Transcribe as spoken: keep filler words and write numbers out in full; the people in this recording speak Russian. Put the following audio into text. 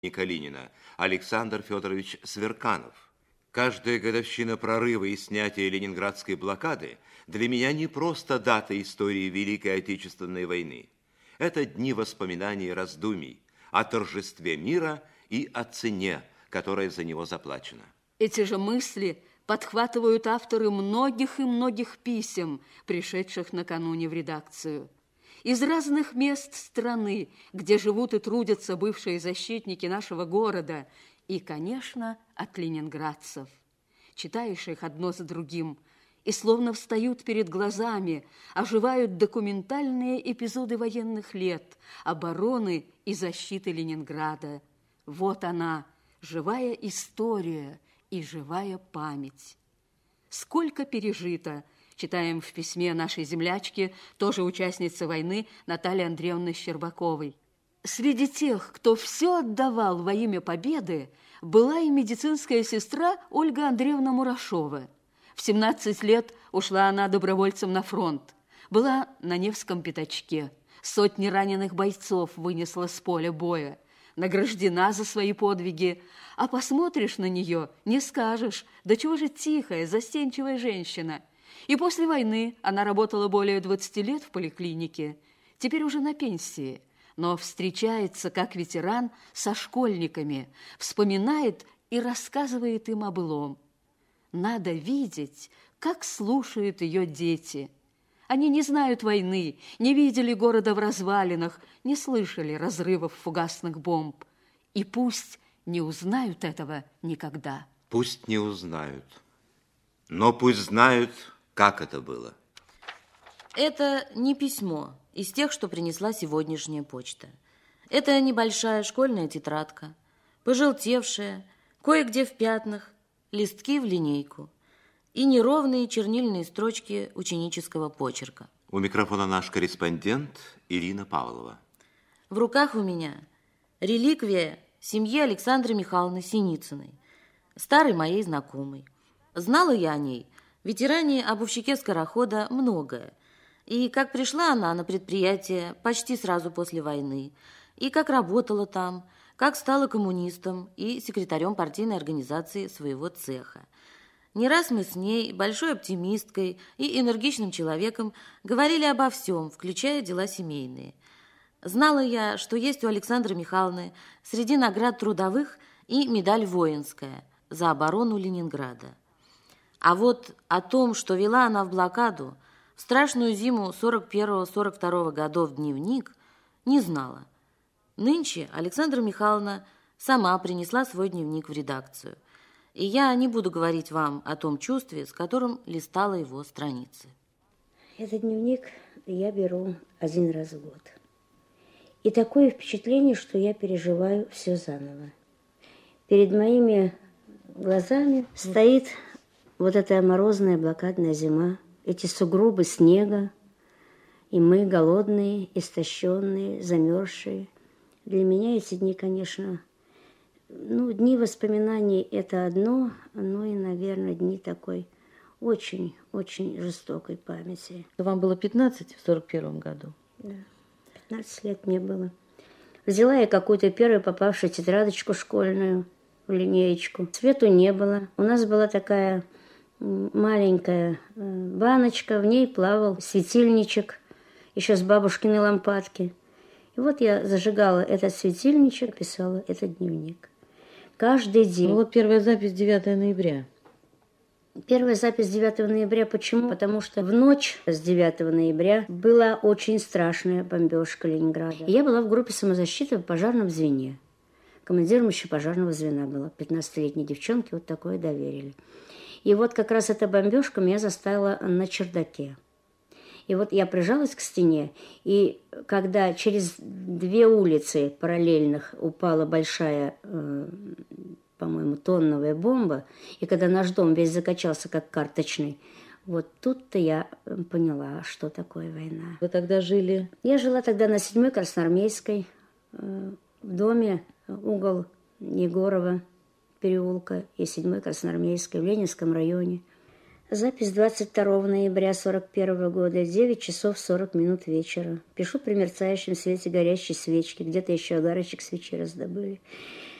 Калинина Александр Федорович Сверканов. Каждая годовщина прорыва и снятия Ленинградской блокады для меня не просто дата истории Великой Отечественной войны. Это дни воспоминаний и раздумий о торжестве мира и о цене, которая за него заплачена. Эти же мысли подхватывают авторы многих и многих писем, пришедших накануне в редакцию. Из разных мест страны, где живут и трудятся бывшие защитники нашего города, и, конечно, от ленинградцев. Читаешь их одно за другим, и словно встают перед глазами, оживают документальные эпизоды военных лет, обороны и защиты Ленинграда. Вот она, живая история и живая память. Сколько пережито, читаем в письме нашей землячки, тоже участницы войны, Натальи Андреевны Щербаковой. Среди тех, кто все отдавал во имя победы, была и медицинская сестра Ольга Андреевна Мурашова. В семнадцать лет ушла она добровольцем на фронт. Была на Невском пятачке. Сотни раненых бойцов вынесла с поля боя. Награждена за свои подвиги. А посмотришь на нее, не скажешь, да чего же тихая, застенчивая женщина. И после войны она работала более двадцати лет в поликлинике. Теперь уже на пенсии. Но встречается, как ветеран, со школьниками, вспоминает и рассказывает им о былом. Надо видеть, как слушают ее дети. Они не знают войны, не видели города в развалинах, не слышали разрывов фугасных бомб. И пусть не узнают этого никогда. Пусть не узнают, но пусть знают, как это было. Это не письмо из тех, что принесла сегодняшняя почта. Это небольшая школьная тетрадка, пожелтевшая, кое-где в пятнах, листки в линейку и неровные чернильные строчки ученического почерка. У микрофона наш корреспондент Ирина Павлова. В руках у меня реликвия семьи Александры Михайловны Синицыной, старой моей знакомой. Знала я о ней, ветеране обувщике скорохода, многое. И как пришла она на предприятие почти сразу после войны, и как работала там, как стала коммунистом и секретарем партийной организации своего цеха. Не раз мы с ней, большой оптимисткой и энергичным человеком, говорили обо всем, включая дела семейные. Знала я, что есть у Александры Михайловны среди наград трудовых и медаль воинская за оборону Ленинграда. А вот о том, что вела она в блокаду, в страшную зиму сорок первого сорок второго годов дневник, не знала. Нынче Александра Михайловна сама принесла свой дневник в редакцию. И я не буду говорить вам о том чувстве, с которым листала его страницы. Этот дневник я беру один раз в год. И такое впечатление, что я переживаю все заново. Перед моими глазами стоит вот эта морозная блокадная зима, эти сугробы снега, и мы голодные, истощенные, замерзшие. Для меня эти дни, конечно, ну, дни воспоминаний – это одно, но и, наверное, дни такой очень-очень жестокой памяти. Вам было пятнадцать в сорок первом году? Да, пятнадцать лет мне было. Взяла я какую-то первую попавшую тетрадочку школьную, в линеечку. Свету не было. У нас была такая маленькая баночка, в ней плавал светильничек, еще с бабушкиной лампадки. И вот я зажигала этот светильничек, писала этот дневник. Каждый день. Ну, вот первая запись девятого ноября. Первая запись девятого ноября. Почему? Потому что в ночь с девятого ноября была очень страшная бомбежка Ленинграда. И я была в группе самозащиты в пожарном звене. Командиром еще пожарного звена была. пятнадцатилетней девчонке вот такое доверили. И вот как раз эта бомбежка меня заставила на чердаке. И вот я прижалась к стене, и когда через две улицы параллельных упала большая, э, по-моему, тонновая бомба, и когда наш дом весь закачался, как карточный, вот тут-то я поняла, что такое война. Вы тогда жили? Я жила тогда на седьмой Красноармейской, э, в доме, угол Егорова переулка и седьмой Красноармейской в Ленинском районе. Запись двадцать второго ноября сорок первого года, девять часов сорок минут вечера. Пишу при мерцающем свете горящей свечки, где-то еще огарочек свечи раздобыли.